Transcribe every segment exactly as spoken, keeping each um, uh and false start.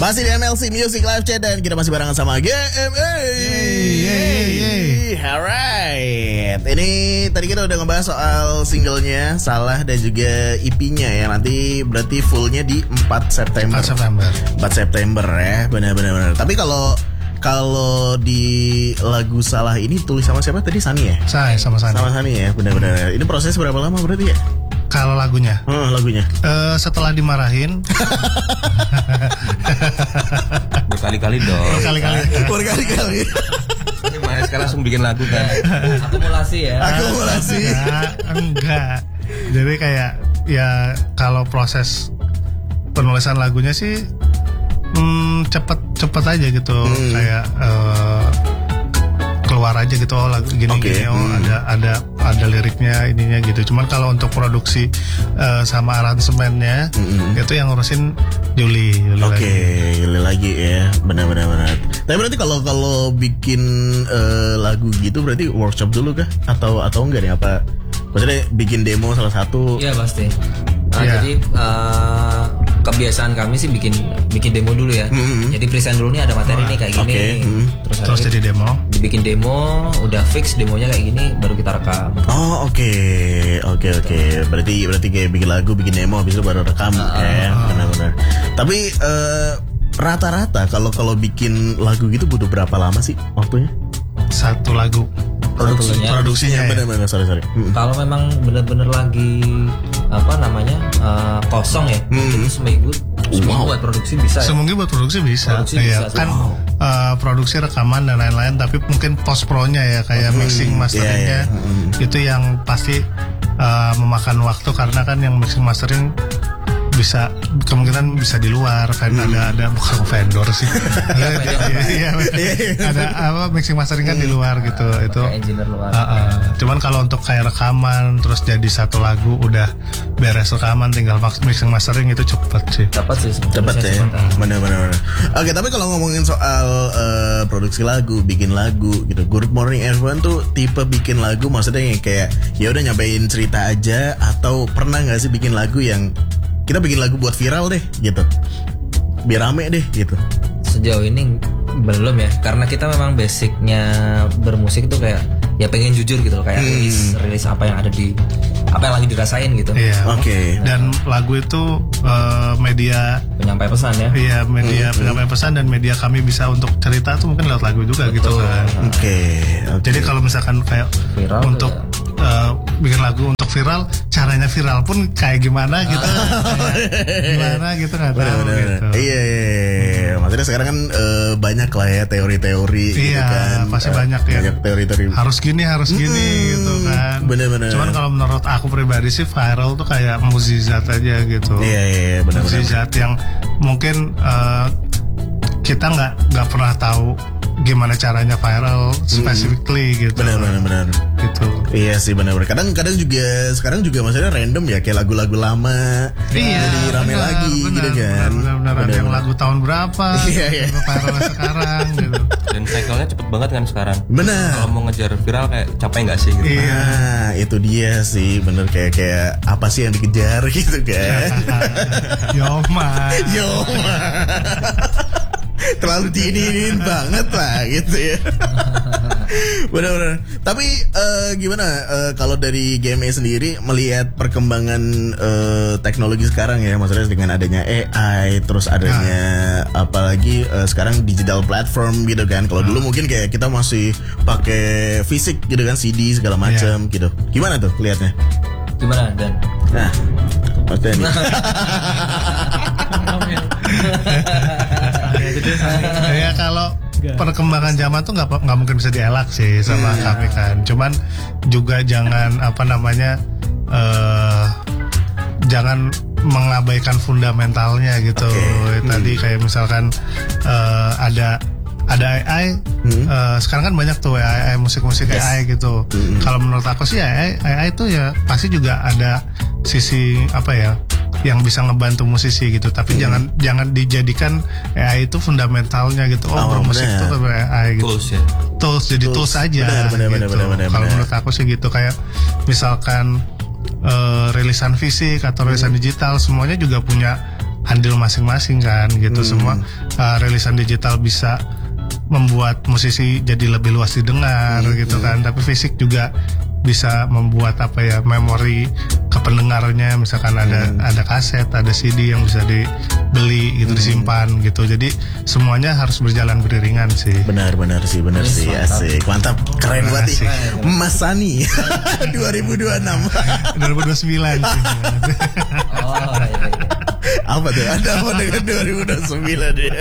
Masih di M L C Music Live Chat dan kita masih barengan sama G M A. Alright. Ini tadi kita udah ngebahas soal singlenya Salah dan juga E P-nya ya. Nanti berarti fullnya di empat September. empat September. empat September ya. Benar-benar. Tapi kalau Kalau di lagu Salah ini tulis sama siapa tadi? Sani ya? Saya sama Sani. Sama Sani ya, benar-benar. Ini proses berapa lama berarti ya? Kalau lagunya? Oh, lagunya. Uh, setelah dimarahin. Berkali-kali dong. Berkali-kali. Berkali-kali. Ini Mahes sekarang langsung bikin lagu kan. Akumulasi ya. Akumulasi. Enggak, enggak. Jadi kayak ya kalau proses penulisan lagunya sih Hmm, cepet cepet aja gitu, hmm. kayak uh, keluar aja gitu, oh lagu gini okay. gini, oh hmm. ada ada ada liriknya ininya gitu. Cuman kalau untuk produksi uh, sama aransemennya hmm. itu yang ngurusin Juli, Juli Oke, okay, lagi. Juli lagi ya, benar-benar. Tapi berarti kalau kalau bikin uh, lagu gitu berarti workshop dulu kah? Atau atau enggak nih apa? Maksudnya bikin demo salah satu? Iya pasti. Nah, yeah. Jadi uh, kebiasaan kami sih bikin bikin demo dulu ya. Mm-hmm. Jadi present dulu nih ada materi oh, nih kayak gini. Okay. Mm-hmm. Terus, Terus jadi demo. Dibikin demo, udah fix demonya kayak gini, baru kita rekam. Oh oke, okay. oke okay, oke. Okay. Berarti berarti kayak bikin lagu, bikin demo, habis itu baru rekam. Uh, ya, uh. benar-benar. Tapi uh, rata-rata kalau kalau bikin lagu gitu butuh berapa lama sih waktunya? Satu lagu. Produksinya, produksinya ya. Benar-benar sorry sorry. Hmm. Kalau memang benar-benar lagi apa namanya uh, kosong ya, hmm. seminggu, seminggu wow. buat produksi bisa. Ya? Seminggu buat produksi bisa. Produksi ya, bisa kan wow. uh, produksi rekaman dan lain-lain, tapi mungkin post pro-nya ya kayak hmm. mixing masteringnya yeah, yeah. Hmm. itu yang pasti uh, memakan waktu karena kan yang mixing mastering bisa kemungkinan bisa di luar vendor hmm. ada ada bukan vendor sih iya ada apa mixing mastering kan hmm. di luar gitu uh, itu engineer luar. Uh, uh. Cuman kalau untuk kayak rekaman terus jadi satu lagu udah beres rekaman tinggal mixing mastering itu cepet sih cepet sih cepet ya benar-benar. Oke tapi kalau ngomongin soal uh, produksi lagu bikin lagu gitu Good Morning Everyone tuh tipe bikin lagu maksudnya yang kayak ya udah nyampein cerita aja atau pernah nggak sih bikin lagu yang kita bikin lagu buat viral deh gitu biar rame deh gitu? Sejauh ini belum ya karena kita memang basicnya bermusik tuh kayak ya pengen jujur gitu loh kayak hmm. rilis rilis apa yang ada di apa yang lagi dirasain gitu. Iya. Oke. Okay. Dan lagu itu uh, media penyampai pesan ya. Iya media hmm. penyampai pesan dan media kami bisa untuk cerita tuh mungkin lewat lagu juga. Betul. Gitu kan. Oke. Okay. Okay. Jadi kalau misalkan kayak viral untuk ya. Uh, bikin lagu untuk viral, caranya viral pun kayak gimana gitu, kayak gimana gitu nggak tahu. Gitu. Iya, iya, iya. Maksudnya sekarang kan uh, banyak lah ya teori-teori. Iya, gitu kan. pasti uh, banyak ya. Banyak teori-teori. Harus gini, harus gini hmm, gitu kan. Bener-bener. Cuman kalau menurut aku pribadi sih viral tuh kayak mukjizat aja gitu. Iya, iya, benar-benar. Mukjizat yang mungkin uh, kita nggak nggak pernah tahu gimana caranya viral specifically hmm. gitu. Benar-benar. Gitu. Iya sih benar-benar. Kadang-kadang juga sekarang juga maksudnya random ya kayak lagu-lagu lama. Iya. Jadi rame bener, lagi bener, gitu kan. Benar-benar ada yang lagu tahun berapa? Iya iya. Viral sekarang gitu. Dan cycle-nya cepet banget kan sekarang. Benar. Kalau mau ngejar viral kayak capek nggak sih? Gitu. Iya. Nah, itu dia sih bener kayak kayak apa sih yang dikejar gitu kan? Yoma. Yoma. Terlalu diinin banget lah gitu ya. Benar-benar. Tapi uh, gimana uh, kalau dari G M A sendiri melihat perkembangan uh, teknologi sekarang ya, maksudnya dengan adanya A I, terus adanya nah. apalagi uh, sekarang digital platform gitu kan. Kalau nah. dulu mungkin kayak kita masih pakai fisik gitu kan, C D segala macam yeah. gitu. Gimana tuh lihatnya? Gimana Dan? Nah, Mas Denny. Ya kalau perkembangan zaman tuh nggak nggak mungkin bisa dielak sih sama yeah. kami kan. Cuman juga jangan apa namanya uh, jangan mengabaikan fundamentalnya gitu. Okay. Tadi hmm. kayak misalkan uh, ada ada A I, hmm. uh, sekarang kan banyak tuh A I musik-musik yes. A I gitu. Hmm. Kalau menurut aku sih A I A I itu ya pasti juga ada sisi apa ya? Yang bisa ngebantu musisi gitu, tapi hmm. jangan jangan dijadikan A I itu fundamentalnya gitu. Oh, oh bermusik itu A I gitu. Tools ya. Tools jadi tools, tools aja. Benar, benar, gitu. benar, benar, Kalau menurut aku sih gitu, kayak misalkan uh, rilisan fisik atau rilisan hmm. digital semuanya juga punya andil masing-masing kan gitu. Semua uh, rilisan digital bisa membuat musisi jadi lebih luas didengar gitu kan, tapi fisik juga bisa membuat apa ya, memori ke pendengarnya, misalkan ada ada kaset, ada C D yang bisa dibeli gitu, disimpan gitu. Jadi semuanya harus berjalan beriringan sih. Benar-benar sih, benar sih, asik, mantap, keren banget nih, Mas Sani dua ribu dua puluh enam dua ribu dua puluh sembilan sih. Oh iya, iya. Apa tuh? Ada apa dengan dua ribu dua puluh sembilan ya?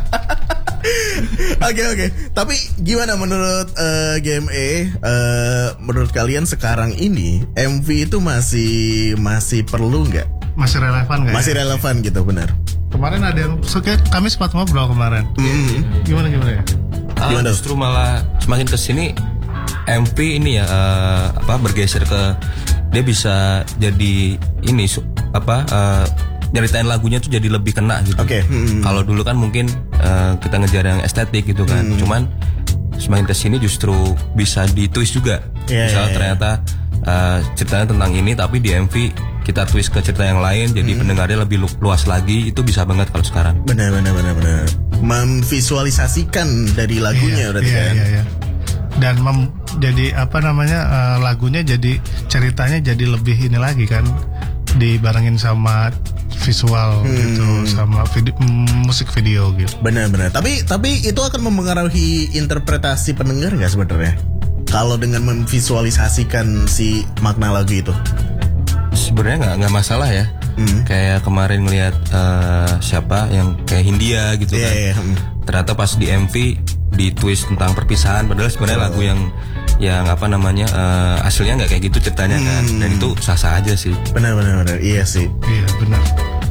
Oke oke. Tapi gimana menurut uh, G M E? Uh, menurut kalian sekarang ini M V itu masih masih perlu nggak? Masih relevan nggak? Masih ya? relevan gitu, benar. Kemarin ada yang suka, kami sempat ngobrol kemarin. Mm. Gimana gimana ya? Ah, Gimana? justru malah semakin kesini M V ini ya uh, apa bergeser ke dia bisa jadi ini su- apa uh, nyeritain lagunya tuh jadi lebih kena gitu. Oke. Hmm. Kalau dulu kan mungkin uh, kita ngejar yang estetik gitu kan. Hmm. Cuman semakin kesini justru bisa ditwist juga. Yeah, Misalnya yeah, yeah. ternyata uh, ceritanya tentang ini tapi di M V kita twist ke cerita yang lain jadi pendengarnya lebih lu- luas lagi. Itu bisa banget kalau sekarang. Benar benar benar benar. Memvisualisasikan dari lagunya Iya, berarti iya, kan. iya, iya. Dan mem, jadi apa namanya uh, lagunya jadi ceritanya jadi lebih ini lagi kan, dibarengin sama visual gitu, sama video, musik video gitu. Benar-benar. Tapi tapi itu akan mempengaruhi interpretasi pendengar nggak sebenarnya? Kalau dengan memvisualisasikan si makna lagu itu. Sebenarnya nggak nggak masalah ya. Hmm. Kayak kemarin ngelihat uh, siapa yang kayak Hindia gitu Iya, kan. iya, hmm. Ternyata pas di M V di twist tentang perpisahan, padahal sebenarnya lagu yang yang apa namanya uh, aslinya nggak kayak gitu ceritanya kan. Hmm. Dan itu sah-sah aja sih. Benar benar benar. Iya sih. Iya benar.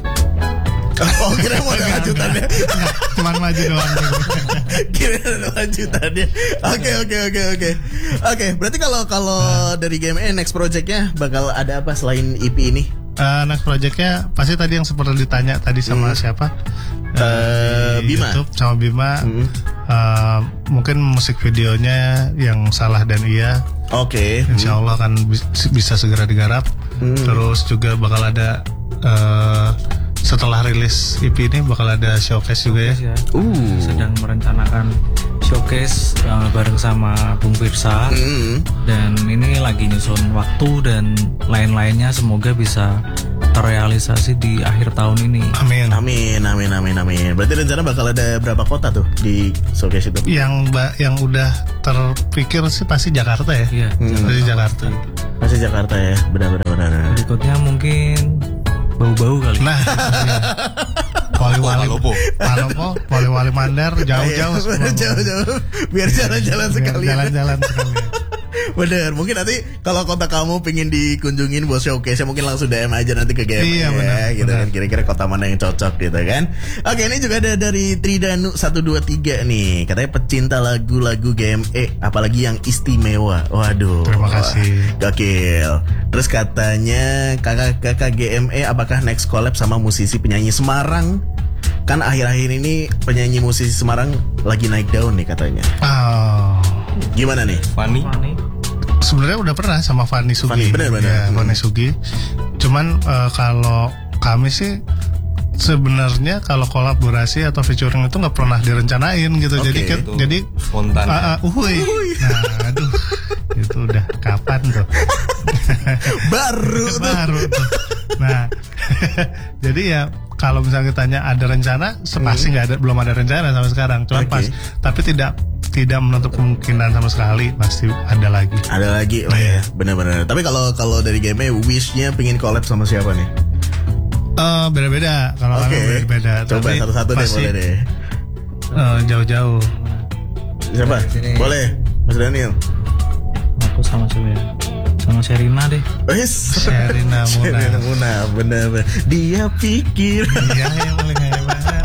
Oh kira mau ada lanjutannya. Enggak, cuman maju doang gitu. Kira ada lanjutannya. Oke oke oke oke. Oke, berarti kalau kalau dari G M E next projectnya bakal ada apa selain E P ini? Uh, next projectnya pasti tadi yang seperti ditanya tadi sama siapa? Uh, di Bima. YouTube sama Bima. Hmm. Uh, mungkin musik videonya yang Salah dan Iya, Oke. Insya Allah akan bis- bisa segera digarap. Terus juga bakal ada uh, setelah rilis E P ini bakal ada showcase juga ya. Ya, Uh. sedang merencanakan showcase uh, bareng sama Bung Firsa. Hmm. Dan ini lagi nyusun waktu dan lain-lainnya, semoga bisa terrealisasi di akhir tahun ini. Amin. Amin amin amin amin. Berarti rencana bakal ada berapa kota tuh di showcase itu? Yang ba- yang udah terpikir sih pasti Jakarta ya. Iya, Pasti Jakarta. Masih Jakarta ya. Benar benar benar. berikutnya mungkin bau-bau kali. Nah, Wali-wali Palopo. Palopo, Wali-wali Mandar, jauh-jauh semua. Jauh-jauh. Biar jalan-jalan Biar sekali. Jalan-jalan sekali. Bener, mungkin nanti kalau kota kamu pengen dikunjungin buat showcase, mungkin langsung D M aja nanti ke G M E Iya, ya, benar, gitu benar. kan. Kira-kira kota mana yang cocok gitu kan. Oke, ini juga ada dari Tridanu satu dua tiga nih. Katanya pecinta lagu-lagu G M E, apalagi yang istimewa. Waduh. Terima kasih. Gokil. Terus katanya kakak-kakak G M E apakah next collab sama musisi penyanyi Semarang? Kan akhir-akhir ini penyanyi musisi Semarang lagi naik daun nih katanya. Oh. Gimana nih? Fanny. Sebenarnya udah pernah sama Fanny Sugi. Fanny, benar, benar. Ya, Hmm. Fanny Sugi. Cuman eh, kalau kami sih sebenarnya kalau kolaborasi atau featuring itu nggak pernah direncanain gitu. Oke, jadi kan, itu jadi spontan. Ah, ah, uhuy. Nah, aduh. Itu udah kapan tuh? Baru tuh. Baru tuh. Nah, jadi ya kalau misalnya ditanya ada rencana, sepasti nggak ada, belum ada rencana sama sekarang. Cuman Oke. pas, tapi tidak tidak menutup kemungkinan sama sekali, pasti ada lagi. Ada lagi lah ya, benar-benar. Tapi kalau kalau dari G M E wishnya pingin collab sama siapa nih? Eh, beda-beda kalau Oke. kami beda-beda. Coba Tapi satu-satu deh pasti, boleh deh. eh, jauh-jauh. Siapa? Sini. Boleh, Mas Daniel. Aku sama Surya, sama Sherina deh. Wes. Sherina Munaf. Sherina Munaf, benar-benar. Dia pikir. Iya yang paling hebat.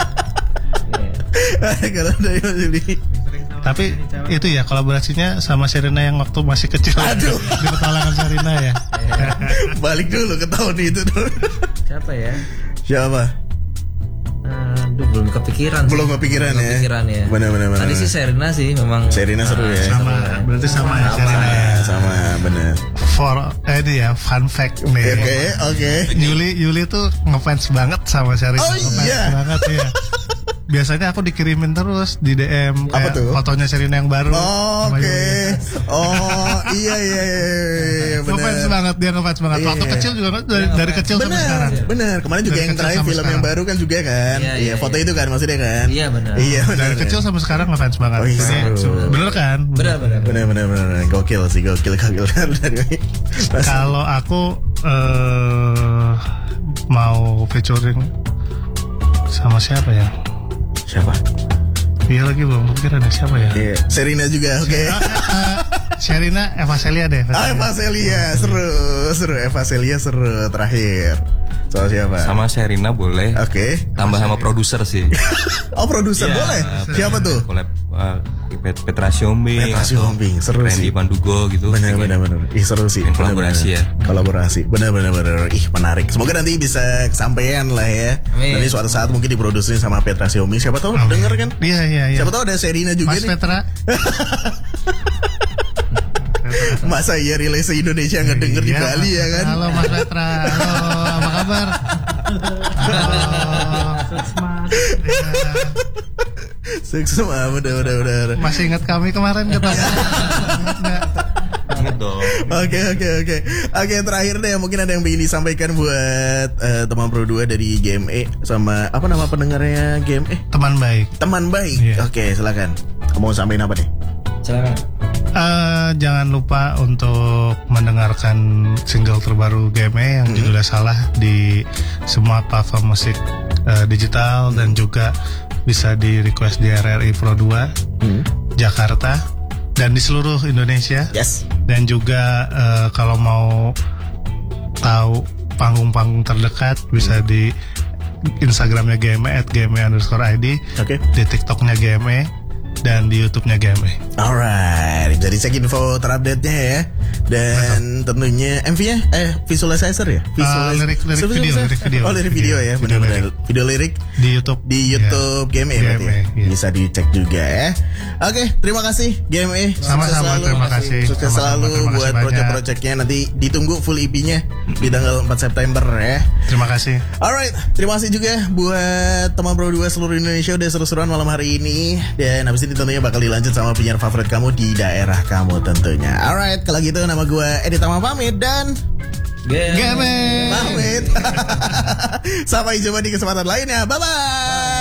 Kalau dari Mas Yudi. Tapi itu ya kolaborasinya sama Sherina yang waktu masih kecil. Aduh. Di petualangan Sherina ya. Balik dulu ke tahun itu dulu. Siapa ya? Siapa? Aduh, belum kepikiran. sih. Belum kepikiran Belum ya. kepikiran ya. Benar-benar. Tadi sih Serena sih memang. Sherina seru ya. Sama, berarti sama ya Sherina ya. Sama, bener. for eh, ini ya fun fact nih. Oke, oke. Yuli Yuli tuh ngefans banget sama Sherina. Oh, Ngefans iya. banget ya. Biasanya aku dikirimin terus di D M Apa kayak tuh? fotonya Sherina yang baru. Oh, sama oke. Yuli. Oh, iya iya iya, iya Ngefans benar. banget, dia ngefans banget. Waktu Iya. kecil juga dari, dari kecil sampai sekarang. Benar, benar. Kemarin juga Dari yang kecil terakhir sampai film yang sekarang. baru kan juga kan. Iya, Iya, iya, foto iya. itu kan maksudnya kan. Iya, benar. Iya, benar. Dari kecil sampai sekarang ngefans banget. Oh, iya, Jadi, seru. bener kan? Benar benar. Benar benar benar. Gokil sih, gokil gokil. Kalau aku eh mau featuring sama siapa ya? Siapa? Iya lagi belum pikir ada siapa ya? Iya, Sherina juga, oke. Eh, Sherina, Eva Celia deh. Ah, Eva Celia, seru, seru. Eva Celia seru terakhir. Soal siapa? Sama Sherina boleh. Oke. Tambah sama produser sih. Oh, produser Iya, boleh. uh, Siapa tuh? Collab uh, Pet- Petra Siombing. Petra atau Siombing, seru Randy sih. Pandugo gitu. Bener Pengen bener bener. Ih seru sih. Pengen Bener, kolaborasi bener. ya. Kolaborasi. Bener bener bener. Ih menarik. Semoga nanti bisa kesampaian lah ya. Amin. Nanti suatu saat mungkin diproduksi sama Petra Siombing. Siapa tahu Amin. denger kan? Iya iya iya. Siapa tahu ada Sherina juga Mas nih. Petra. Masa iya relay se-Indonesia ngedenger di Iya, Bali ya kan? Halo Mas Petra. Halo, apa kabar? Halo. Iya. Sukses mah bener bener bener. Masih ingat kami kemarin ketemu? Ingat nggak? Ingat dong. Oke oke oke oke terakhir deh mungkin ada yang ingin disampaikan buat eh, teman Pro dua dari G M E sama apa nama pendengarnya G M E? Teman baik. Teman baik. Iya. Oke silakan. Kamu mau sampaikan apa nih? Silakan. Eh, jangan lupa untuk mendengarkan single terbaru G M E yang judulnya Salah di semua platform musik eh, digital dan juga bisa di request di R R I Pro dua Jakarta dan di seluruh Indonesia. Yes. Dan juga eh, kalau mau tahu panggung-panggung terdekat bisa di Instagramnya G M E at G M E underscore I D, Oke. di TikToknya G M E dan di YouTube-nya G M E. Alright, jadi cek info terupdate-nya ya. Dan tentunya M V-nya eh visualizer ya? Visualis- lirik- lirik Visualizer? video, lirik video. Oh, lirik video, ya, Video benar-benar. Video lirik Di YouTube. di YouTube G M E G M E, berarti ya? iya. Bisa dicek juga ya. Oke, terima kasih G M E. Sukses Sama-sama, selalu. terima kasih. Sukses Sama-sama, selalu terima kasih buat banyak. project-projectnya. Nanti ditunggu full E P-nya di tanggal empat September ya. Terima kasih. Alright, terima kasih juga buat teman Pro dua seluruh Indonesia udah seru-seruan malam hari ini. Dan habis ini tentunya bakal dilanjut sama penyiar favorit kamu di daerah kamu tentunya. Alright, kalau gitu nama gue Edi Tama pamit dan G M E. pamit. Sampai jumpa di kesempatan lainnya. Bye-bye.